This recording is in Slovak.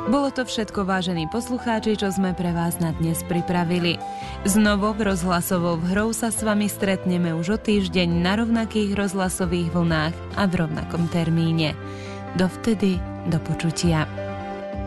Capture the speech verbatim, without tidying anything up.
Bolo to všetko, vážení poslucháči, čo sme pre vás na dnes pripravili. Znovu v rozhlasovou hrou sa s vami stretneme už o týždeň na rovnakých rozhlasových vlnách a v rovnakom termíne. Dovtedy do počutia.